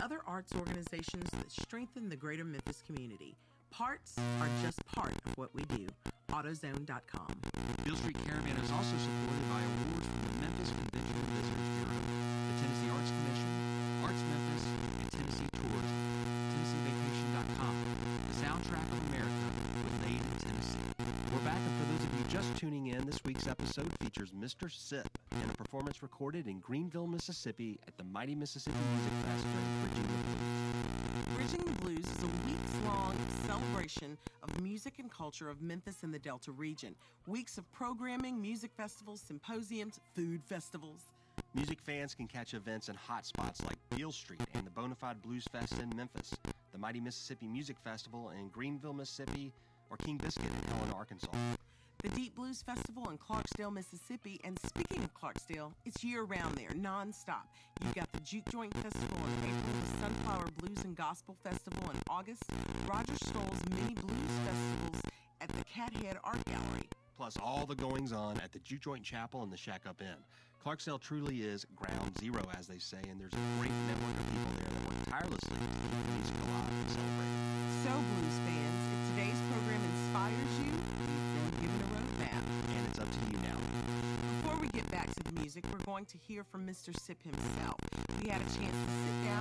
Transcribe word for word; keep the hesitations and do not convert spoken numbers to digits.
other arts organizations that strengthen the greater Memphis community. Parts are just part of what we do. AutoZone dot com. Beale Street Caravan is also supported by awards from the Memphis Convention and Visitors Bureau, the Tennessee Arts Commission, Arts Memphis, and Tennessee Tourism. Tennessee Vacation dot com, the soundtrack of America with Made in Tennessee. We're back, and for those of you just tuning in, this week's episode features Mister Sip in a performance recorded in Greenville, Mississippi at the Mighty Mississippi Music Fest during Bridging the Blues. Bridging the Blues is a weeks-long celebration of music and culture of Memphis and the Delta region. Weeks of programming, music festivals, symposiums, food festivals. Music fans can catch events in hot spots like Beale Street and the Bonafide Blues Fest in Memphis, the Mighty Mississippi Music Festival in Greenville, Mississippi, or King Biscuit in Helena, Arkansas. The Deep Blues Festival in Clarksdale, Mississippi. And speaking of Clarksdale, it's year-round there, non-stop. You've got the Juke Joint Festival in April, the Sunflower Blues and Gospel Festival in August, Roger Stoll's mini blues festivals at the Cathead Art Gallery. Plus all the goings-on at the Juke Joint Chapel and the Shack Up Inn. Clarksdale truly is ground zero, as they say, and there's a great network of people there that work tirelessly to keep the music alive and celebrate. So, blues fans, if today's program inspires you, you've been given a roadmap. And it's up to you now. Before we get back to the music, we're going to hear from Mister Sip himself. We had a chance to sit down